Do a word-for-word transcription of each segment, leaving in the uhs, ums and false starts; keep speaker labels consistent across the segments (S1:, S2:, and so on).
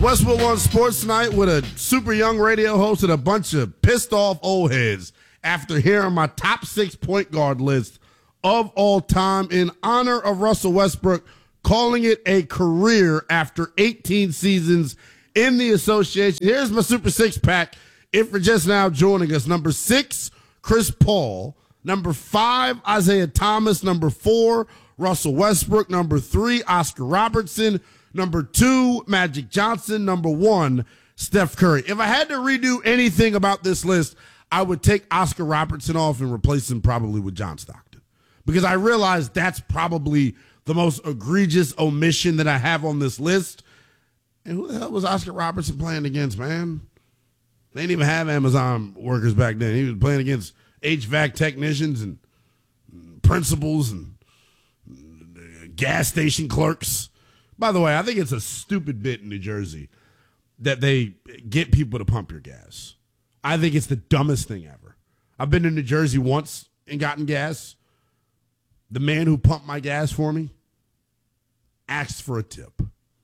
S1: Westwood One Sports Night with a super young radio host and a bunch of pissed off old heads after hearing my top six point guard list of all time in honor of Russell Westbrook, calling it a career after eighteen seasons in the association. Here's my Super Six pack. If you're just now joining us, number six, Chris Paul. Number five, Isaiah Thomas. Number four, Russell Westbrook. Number three, Oscar Robertson. Number two, Magic Johnson. Number one, Steph Curry. If I had to redo anything about this list, I would take Oscar Robertson off and replace him probably with John Stockton, because I realize that's probably the most egregious omission that I have on this list. And who the hell was Oscar Robertson playing against, man? They didn't even have Amazon workers back then. He was playing against H V A C technicians and principals and gas station clerks. By the way, I think it's a stupid bit in New Jersey that they get people to pump your gas. I think it's the dumbest thing ever. I've been to New Jersey once and gotten gas. The man who pumped my gas for me asked for a tip.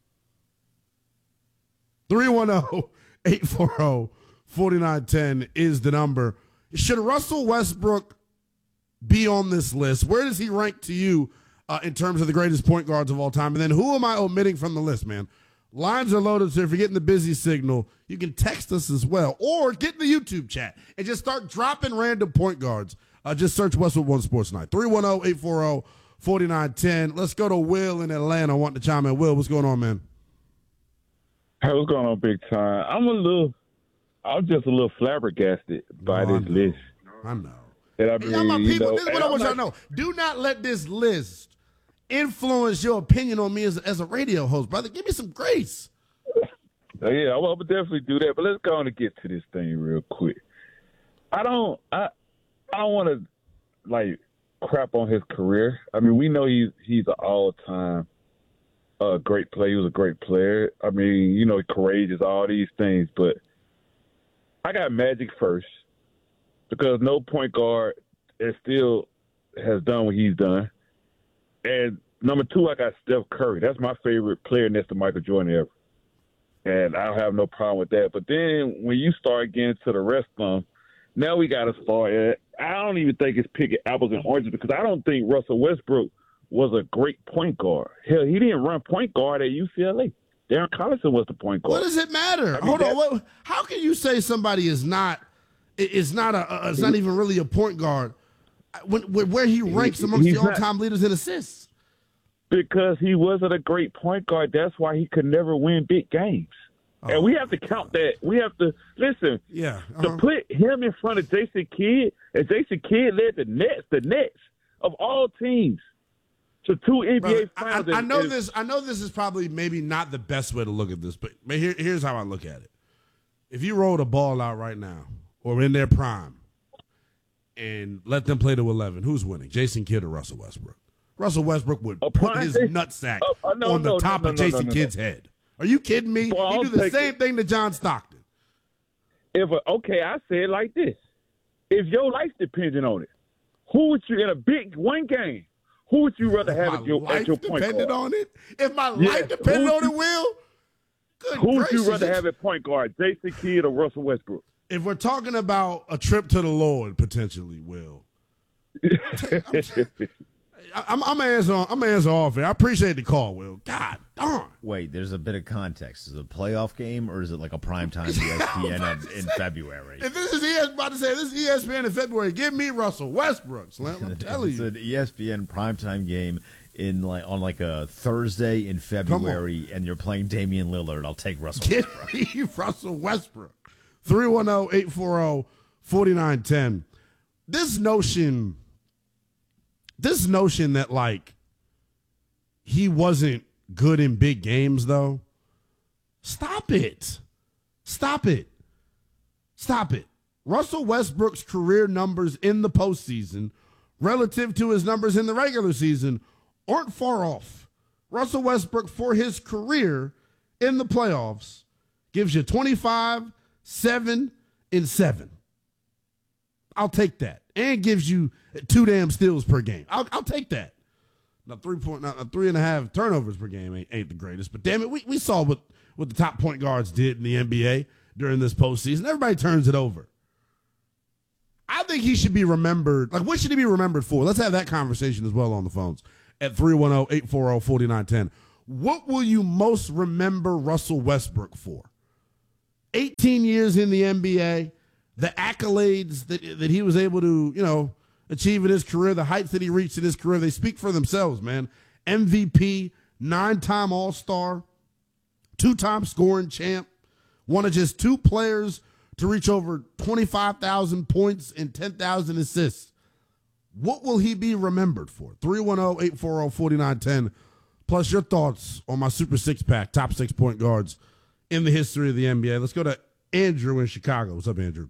S1: three one zero, eight four zero, four nine one zero is the number. Should Russell Westbrook be on this list? Where does he rank to you uh, in terms of the greatest point guards of all time? And then who am I omitting from the list, man? Lines are loaded, so if you're getting the busy signal, you can text us as well. Or get in the YouTube chat and just start dropping random point guards. Uh, just search Westwood One Sports Night. three one zero, eight four zero, four nine one zero. Let's go to Will in Atlanta. I want to chime in. Will, what's going on, man?
S2: Hey, what's going on, big time? I'm a little, I'm just a little flabbergasted by
S1: oh,
S2: this list.
S1: I know.
S2: And I mean,
S1: y'all my people,
S2: you know,
S1: this is what I want y'all to know. Do not let this list influence your opinion on me as, as a radio host, brother. Give me some grace.
S2: Yeah, I will definitely do that. But let's go on and get to this thing real quick. I don't, I, I don't want to like crap on his career. I mean, we know he's he's an all time uh, great player. He was a great player. I mean, you know, courageous, all these things. But I got Magic first because no point guard is still has done what he's done. And number two, I got Steph Curry. That's my favorite player next to Michael Jordan ever. And I don't have no problem with that. But then when you start getting to the rest of them, now we got to start. I don't even think it's picking apples and oranges because I don't think Russell Westbrook was a great point guard. Hell, he didn't run point guard at U C L A. Darren Collison was the point guard.
S1: What does it matter?
S2: I mean,
S1: Hold on. What, how can you say somebody is not is not a, a is not even really a point guard when, when where he ranks amongst the all-time not, leaders in assists?
S2: Because he wasn't a great point guard. That's why he could never win big games. Oh, and we have to count that. We have to listen.
S1: Yeah, uh-huh.
S2: To put him in front of Jason Kidd, and Jason Kidd led the Nets, the Nets of all teams, to two N B A
S1: Brother,
S2: finals.
S1: I, I, I know
S2: and,
S1: this. I know this is probably maybe not the best way to look at this, but here, here's how I look at it. If you roll the ball out right now, or in their prime, and let them play to eleven, who's winning? Jason Kidd or Russell Westbrook? Russell Westbrook would
S2: oh,
S1: put his nutsack
S2: oh, oh, no,
S1: on the
S2: no,
S1: top
S2: no, no,
S1: of Jason
S2: no, no,
S1: Kidd's
S2: no.
S1: head. Are you kidding me?
S2: Well,
S1: you
S2: I'll
S1: do the same
S2: it.
S1: thing to John Stockton.
S2: If a, okay, I say it like this: if your life depended on it, who would you in a big one game? Who would you rather have
S1: my
S2: at your,
S1: life
S2: at your point guard?
S1: depended on it? If my
S2: Yeah.
S1: life depended
S2: Who
S1: on
S2: you-
S1: it, Will? Good
S2: Who would
S1: gracious.
S2: you rather have at point guard, Jason Kidd or Russell Westbrook?
S1: If we're talking about a trip to the Lord, potentially, Will. I'm, I'm gonna answer. I'm gonna answer off here. I appreciate the call, Will. God darn.
S3: Wait, there's a bit of context. Is it a playoff game or is it like a primetime E S P N in, in February?
S1: If this is E S P N, about to say this is E S P N in February, give me Russell Westbrook, Slim. I'm telling
S3: It's
S1: you.
S3: an E S P N primetime game in like on like a Thursday in February, and you're playing Damian Lillard. I'll take Russell
S1: Give
S3: Westbrook.
S1: me Russell Westbrook. three one zero, eight four zero, four nine one zero. This notion, this notion that like he wasn't good in big games, though. Stop it. Stop it. Stop it. Russell Westbrook's career numbers in the postseason relative to his numbers in the regular season aren't far off. Russell Westbrook, for his career in the playoffs, gives you twenty-five, seven, and seven. I'll take that. And gives you two damn steals per game. I'll, I'll take that. Now, three point, now, three and a half turnovers per game ain't, ain't the greatest, but damn it, we, we saw what what the top point guards did in the N B A during this postseason. Everybody turns it over. I think he should be remembered. Like, what should he be remembered for? Let's have that conversation as well on the phones at three one zero, eight four zero, four nine one zero. What will you most remember Russell Westbrook for? eighteen years in the N B A, the accolades that, that he was able to, you know, achieve in his career, the heights that he reached in his career, they speak for themselves, man. M V P, nine-time All-Star, two-time scoring champ, one of just two players to reach over twenty-five thousand points and ten thousand assists. What will he be remembered for? three one zero, eight four zero, four nine one zero. Plus your thoughts on my Super Six-Pack, top six point guards in the history of the N B A. Let's go to Andrew in Chicago. What's up, Andrew?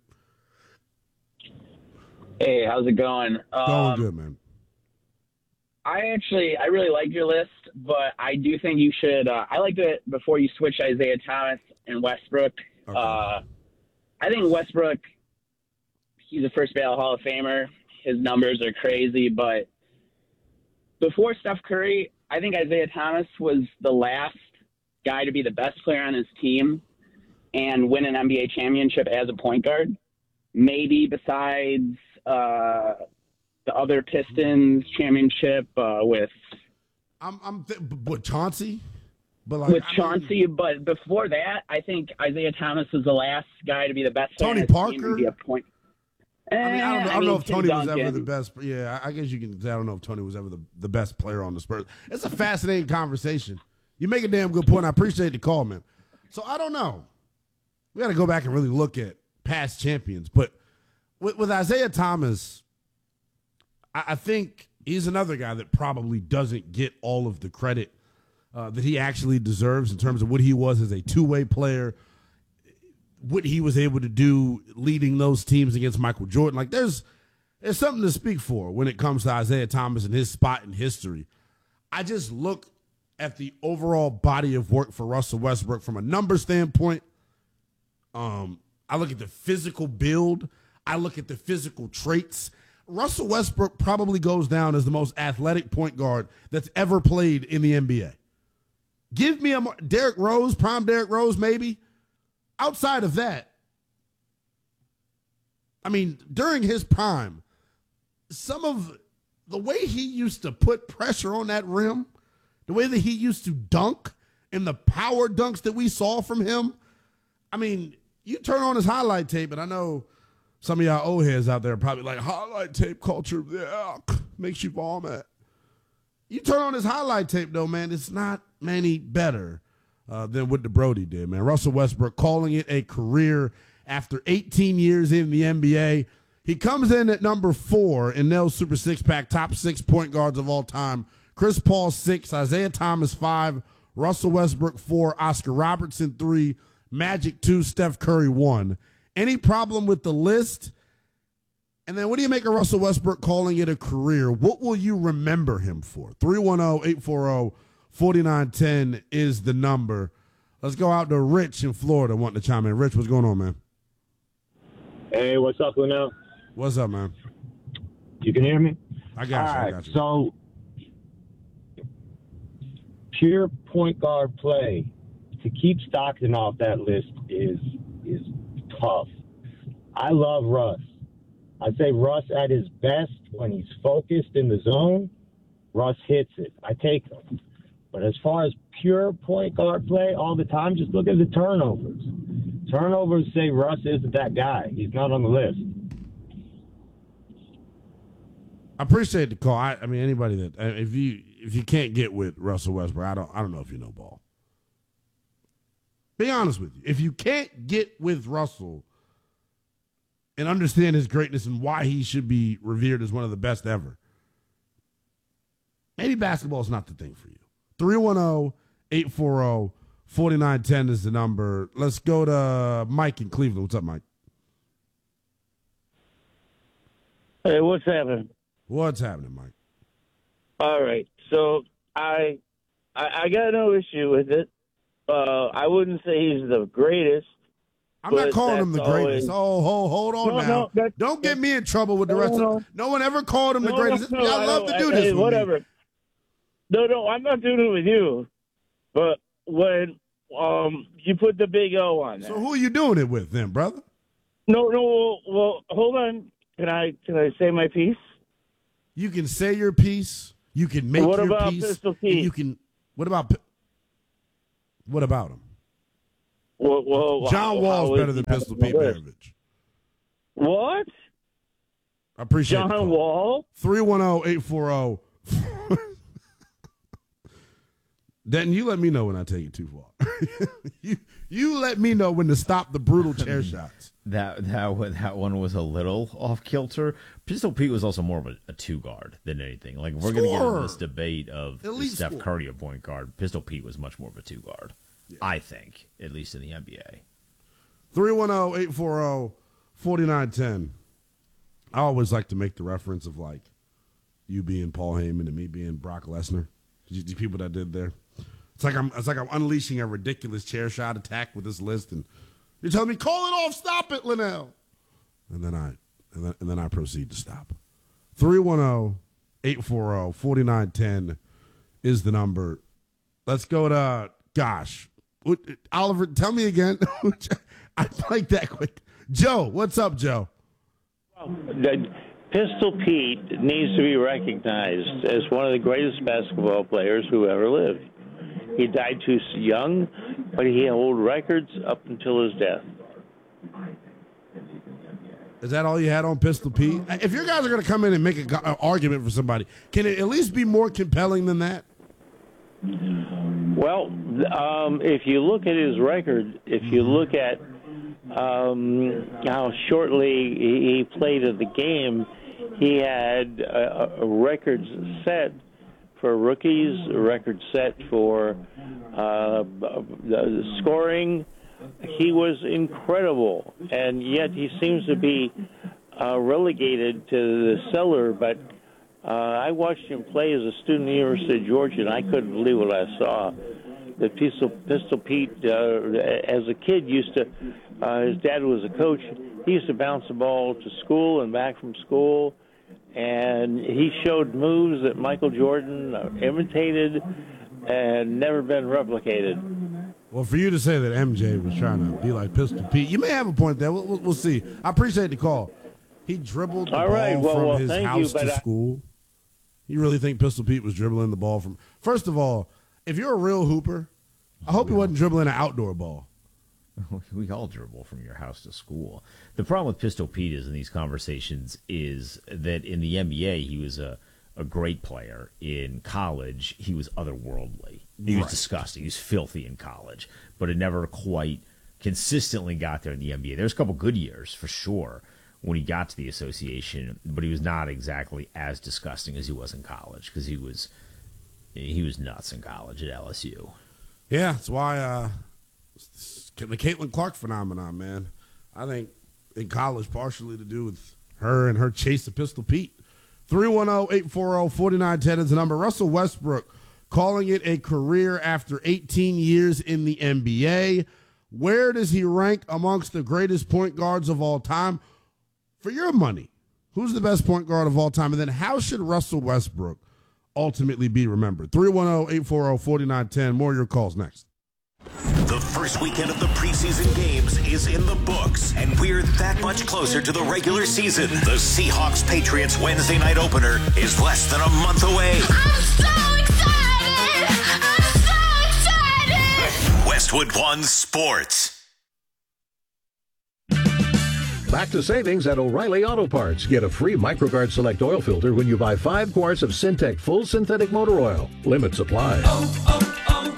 S4: Hey, how's it going?
S1: Going
S4: um,
S1: good, man.
S4: I actually, I really like your list, but I do think you should, uh, I liked it before you switched Isaiah Thomas and Westbrook.
S1: Okay.
S4: Uh, I think Westbrook, he's a first ballot Hall of Famer. His numbers are crazy, but before Steph Curry, I think Isaiah Thomas was the last guy to be the best player on his team and win an N B A championship as a point guard. Maybe besides uh, the other Pistons championship uh, with
S1: I'm, I'm th- with Chauncey, but like
S4: with
S1: I
S4: Chauncey.
S1: mean,
S4: but before that, I think Isaiah Thomas was the last guy to be the best.
S1: Tony
S4: player on his
S1: Parker?
S4: team and be a point.
S1: I mean, I don't know, I don't
S4: mean,
S1: know if
S4: Tim
S1: Tony was
S4: Duncan.
S1: ever the best. Yeah, I guess you can say I don't know if Tony was ever the, the best player on the Spurs. It's a fascinating conversation. You make a damn good point. I appreciate the call, man. So I don't know. We got to go back and really look at past champions. But with, with Isaiah Thomas, I, I think he's another guy that probably doesn't get all of the credit uh, that he actually deserves in terms of what he was as a two-way player, what he was able to do leading those teams against Michael Jordan. Like, there's there's something to speak for when it comes to Isaiah Thomas and his spot in history. I just look at the overall body of work for Russell Westbrook from a number standpoint. Um, I look at the physical build. I look at the physical traits. Russell Westbrook probably goes down as the most athletic point guard that's ever played in the N B A. Give me a more, Derrick Rose, prime Derrick Rose, maybe. Outside of that, I mean, during his prime, some of the way he used to put pressure on that rim, the way that he used to dunk, and the power dunks that we saw from him, I mean, you turn on his highlight tape, and I know some of y'all old heads out there are probably like, highlight tape culture, yeah, makes you vomit. You turn on his highlight tape, though, man, it's not many better Uh, than what the Brody did, man. Russell Westbrook calling it a career after eighteen years in the N B A. He comes in at number four in Nell's Super Six-Pack, top six point guards of all time. Chris Paul, six. Isaiah Thomas, five. Russell Westbrook, four. Oscar Robertson, three. Magic, two. Steph Curry, one. Any problem with the list? And then what do you make of Russell Westbrook calling it a career? What will you remember him for? three one zero, eight four zero, four nine one zero is the number. Let's go out to Rich in Florida wanting to chime in. Rich, what's going on, man?
S5: Hey, what's up, Lunel?
S1: What's up, man?
S5: You can hear me?
S1: I got
S5: All
S1: you.
S5: right,
S1: I got you.
S5: so pure point guard play, to keep Stockton off that list is is tough. I love Russ. I say Russ at his best when he's focused in the zone, Russ hits it. I take him. But as far as pure point guard play all the time, just look at the turnovers. Turnovers say Russ isn't that guy. He's not on the list.
S1: I appreciate the call. I, I mean, anybody that if you if you can't get with Russell Westbrook, I don't I don't know if you know ball. Be honest with you. If you can't get with Russell and understand his greatness and why he should be revered as one of the best ever, maybe basketball is not the thing for you. three one zero, eight four zero, four nine one zero is the number. Let's go to Mike in Cleveland. What's up, Mike?
S6: Hey, what's happening?
S1: What's happening, Mike?
S6: All right, so I, I, I got no issue with it. Uh, I wouldn't say he's the greatest.
S1: I'm not
S6: but
S1: calling him the
S6: that's
S1: greatest.
S6: always-
S1: Oh, hold, hold on
S6: No,
S1: now.
S6: no, that's-
S1: Don't get me in trouble with the
S6: No,
S1: rest
S6: no.
S1: of No one ever called him the
S6: No,
S1: greatest.
S6: no,
S1: Y'all
S6: I
S1: love
S6: don't-
S1: to do
S6: I-
S1: this
S6: hey,
S1: with
S6: whatever.
S1: me.
S6: No, no, I'm not doing it with you. But when um, you put the big O on that.
S1: So who are you doing it with then, brother?
S6: No, no. Well, well, hold on. Can I can I say my piece?
S1: You can say your piece. You can make
S6: what
S1: your
S6: about
S1: piece.
S6: Pistol
S1: and
S6: Pete?
S1: you can. What about? What about him?
S6: Well, well,
S1: John
S6: how-
S1: Wall's
S6: how
S1: better
S6: is
S1: than
S6: he
S1: Pistol
S6: on the
S1: Pete
S6: list?
S1: Maravich.
S6: What?
S1: I appreciate
S6: John
S1: the call.
S6: Wall?
S1: three one zero, eight four zero. Denton, you let me know when I take it too far. you you let me know when to stop the brutal chair shots.
S3: That that one- that one was a little off kilter. Pistol Pete was also more of a, a two guard than anything. Like if we're going to get into
S1: Scorer.
S3: this debate of
S1: Elite
S3: is Steph
S1: scorer.
S3: Curry a point guard, Pistol Pete was much more of a two guard. I think, at least in the N B A.
S1: three one zero, eight four zero, four nine one zero. I always like to make the reference of like you being Paul Heyman and me being Brock Lesnar. The people that did there. It's like I'm it's like I'm unleashing a ridiculous chair shot attack with this list, and you're telling me, call it off, stop it, Linnell. And then I and then, and then I proceed to stop. three one zero, eight four zero, four nine one zero is the number. Let's go to gosh. What, Oliver, tell me again. I like that quick. Joe, what's up, Joe?
S7: That Pistol Pete needs to be recognized as one of the greatest basketball players who ever lived. He died too young, but he held records up until his death.
S1: Is that all you had on Pistol Pete? If your guys are going to come in and make an argument for somebody, can it at least be more compelling than that?
S7: Well, um, if you look at his record, if you look at um, how shortly he played of the game, he had a, a records set for rookies, a record set for uh, the scoring. He was incredible, and yet he seems to be uh, relegated to the cellar. But uh, I watched him play as a student at the University of Georgia, and I couldn't believe what I saw. The Pistol, Pistol Pete, uh, as a kid, used to, uh, his dad was a coach. He used to bounce the ball to school and back from school, and he showed moves that Michael Jordan uh, imitated and never been replicated.
S1: Well, for you to say that M J was trying to be like Pistol Pete, you may have a point there. We'll, we'll, we'll see. I appreciate the call. He dribbled the
S7: All
S1: ball
S7: right, well,
S1: from
S7: well,
S1: his
S7: thank
S1: house
S7: you,
S1: to
S7: but I-
S1: school. You really think Pistol Pete was dribbling the ball from? First of all, if you're a real hooper, I hope he wasn't dribbling an outdoor ball.
S3: We all dribble from your house to school. The problem with Pistol Pete is in these conversations is that in the N B A he was a, a great player. In college he was otherworldly. He was
S1: Right.
S3: disgusting. He was filthy in college, but it never quite consistently got there in the N B A. There's a couple good years for sure when he got to the association, but he was not exactly as disgusting as he was in college because he was he was nuts in college at L S U.
S1: Yeah, that's why uh, the Caitlin Clark phenomenon, man. I think in college, partially to do with her and her chase of Pistol Pete. three one zero, eight four zero, four nine one zero is the number. Russell Westbrook calling it a career after eighteen years in the N B A. Where does he rank amongst the greatest point guards of all time? For your money, who's the best point guard of all time? And then how should Russell Westbrook ultimately be remembered? three one zero, eight four zero, four nine one zero. More of your calls next.
S8: The first weekend of the preseason games is in the books, and we're that much closer to the regular season. The Seahawks-Patriots Wednesday night opener is less than a month away.
S9: I'm so excited! I'm so excited!
S8: Westwood One Sports.
S10: Back to savings at O'Reilly Auto Parts. Get a free MicroGuard Select oil filter when you buy five quarts of Syntec Full Synthetic Motor Oil. Limit supply.
S9: Oh,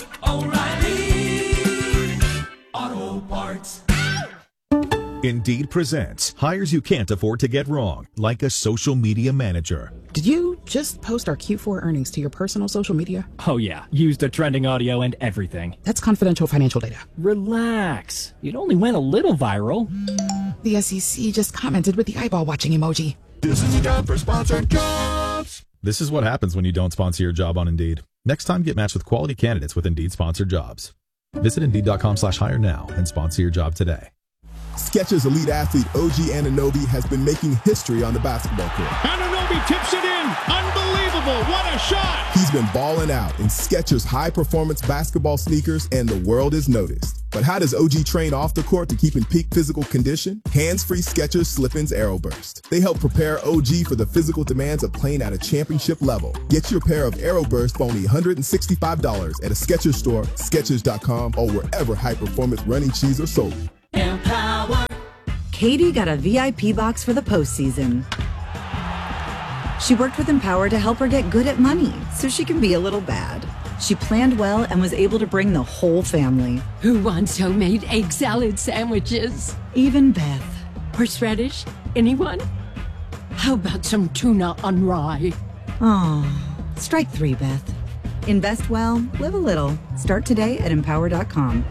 S9: oh, oh, O'Reilly Auto Parts.
S11: Indeed presents hires you can't afford to get wrong, like a social media manager.
S12: Did you just post our Q four earnings to your personal social media?
S13: Oh yeah, used the trending audio and everything.
S12: That's confidential financial data.
S13: Relax. It only went a little viral.
S12: The S E C just commented with the eyeball watching emoji.
S11: This is a job for sponsored jobs. This is what happens when you don't sponsor your job on Indeed. Next time, get matched with quality candidates with Indeed sponsored jobs. Visit Indeed.com slash hire now and sponsor your job today.
S14: Skechers elite athlete O G Anunoby has been making history on the basketball court.
S15: Anunoby
S14: He tips it in. Unbelievable. What a shot.
S15: He's been balling out in Skechers high-performance basketball sneakers, and the world is noticed. But how does O G train off the court to keep in peak physical condition? Hands-free Skechers Slip-ins Aeroburst. They help prepare O G for the physical demands of playing at a championship level. Get your pair of Aeroburst for only one hundred sixty-five dollars at a Skechers store, Skechers dot com, or wherever high-performance running shoes are sold.
S16: Empower. Katie got a V I P box for the postseason. She worked with Empower to help her get good at money so she can be a little bad. She planned well and was able to bring the whole family.
S17: Who wants homemade egg salad sandwiches?
S16: Even Beth.
S17: Horseradish? Anyone? How about some tuna on rye?
S16: Oh, strike three, Beth. Invest well, live a little. Start today at empower dot com.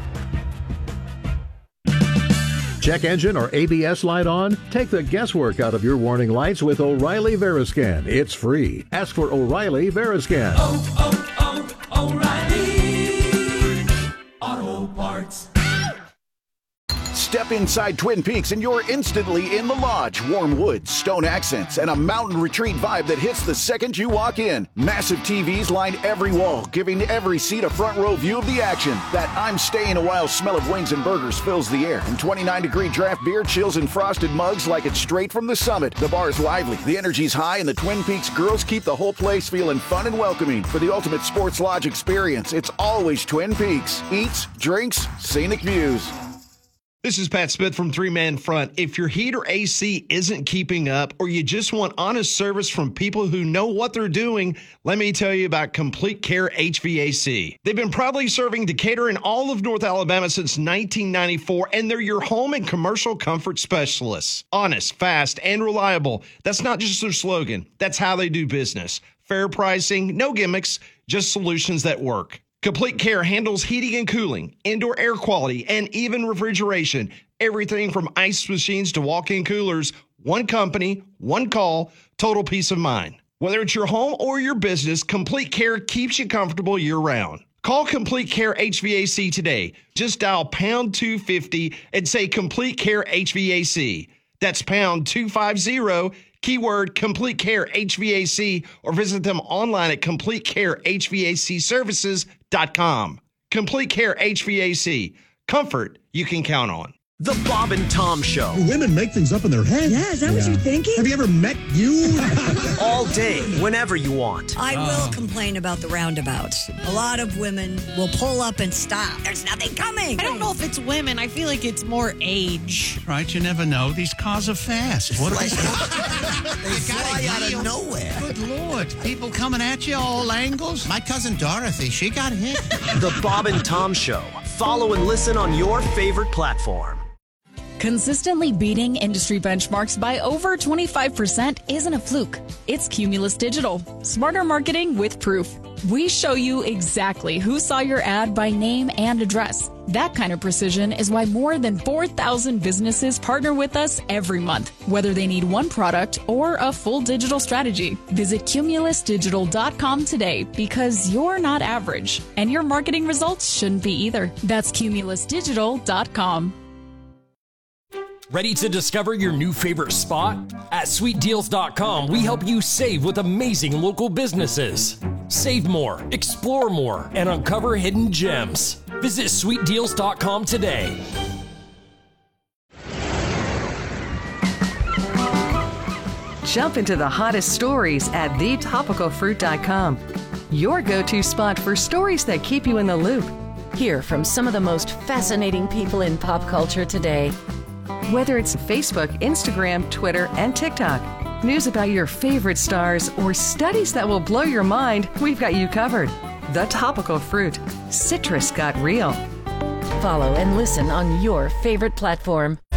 S10: Check engine or A B S light on? Take the guesswork out of your warning lights with O'Reilly Veriscan. It's free. Ask for O'Reilly Veriscan.
S9: Oh, oh, oh, O'Reilly Auto Parts.
S18: Step inside Twin Peaks and you're instantly in the lodge. Warm woods, stone accents, and a mountain retreat vibe that hits the second you walk in. Massive T Vs line every wall, giving every seat a front row view of the action. That I'm staying a while smell of wings and burgers fills the air. And twenty-nine degree draft beer chills in frosted mugs like it's straight from the summit. The bar's lively, the energy's high, and the Twin Peaks girls keep the whole place feeling fun and welcoming. For the ultimate sports lodge experience, it's always Twin Peaks. Eats, drinks, scenic views.
S19: This is Pat Smith from Three Man Front. If your heat or A C isn't keeping up, or you just want honest service from people who know what they're doing, let me tell you about Complete Care H V A C. They've been proudly serving Decatur and all of North Alabama since nineteen ninety-four, and they're your home and commercial comfort specialists. Honest, fast, and reliable. That's not just their slogan. That's how they do business. Fair pricing, no gimmicks, just solutions that work. Complete Care handles heating and cooling, indoor air quality, and even refrigeration. Everything from ice machines to walk-in coolers. One company, one call, total peace of mind. Whether it's your home or your business, Complete Care keeps you comfortable year-round. Call Complete Care H V A C today. Just dial pound two fifty and say Complete Care H V A C. That's pound two fifty, keyword Complete Care H V A C, or visit them online at complete care h v a c services dot com. Complete Care H V A C. Comfort you can count on.
S20: The Bob and Tom Show.
S21: Women make things up in their head.
S22: Yeah, is that yeah. what you're thinking?
S21: Have you ever met you?
S20: All day, whenever you want.
S22: I uh. will complain about the roundabouts. A lot of women will pull up and stop. There's nothing coming.
S23: I don't know if it's women. I feel like it's more age.
S21: Right, you never know. These cars are fast. What are
S22: they? They fly out of nowhere.
S21: Good Lord. People coming at you all angles. My cousin Dorothy, she got hit.
S20: The Bob and Tom Show. Follow and listen on your favorite platform.
S24: Consistently beating industry benchmarks by over twenty-five percent isn't a fluke. It's Cumulus Digital. Smarter marketing with proof. We show you exactly who saw your ad by name and address. That kind of precision is why more than four thousand businesses partner with us every month, whether they need one product or a full digital strategy. Visit cumulus digital dot com today, because you're not average, and your marketing results shouldn't be either. That's cumulus digital dot com.
S25: Ready to discover your new favorite spot? At sweet deals dot com, we help you save with amazing local businesses. Save more, explore more, and uncover hidden gems. Visit sweet deals dot com today.
S26: Jump into the hottest stories at the topical fruit dot com. Your go-to spot for stories that keep you in the loop.
S27: Hear from some of the most fascinating people in pop culture today.
S26: Whether it's Facebook, Instagram, Twitter, and TikTok, news about your favorite stars, or studies that will blow your mind, we've got you covered. The Topical Fruit. Citrus got real.
S27: Follow and listen on your favorite platform.